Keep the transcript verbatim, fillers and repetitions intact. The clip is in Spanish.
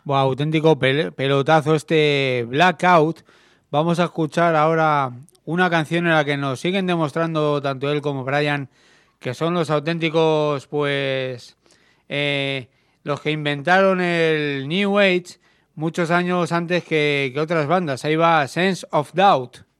Buah, auténtico pel- pelotazo este Blackout. Vamos a escuchar ahora una canción en la que nos siguen demostrando tanto él como Brian que son los auténticos, pues, eh, los que inventaron el New Age muchos años antes que, que otras bandas. Ahí va Sense of Doubt.